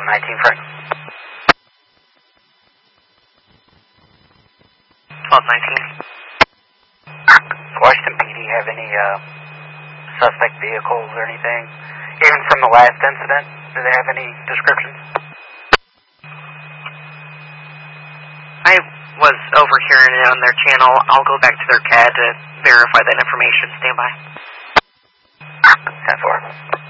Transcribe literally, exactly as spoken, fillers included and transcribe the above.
nineteen, Frank. twelve nineteen. Washington P D have any uh, suspect vehicles or anything? Even from the last incident, do they have any descriptions? I was overhearing it on their channel. I'll go back to their C A D to verify that information. Stand by. ten four.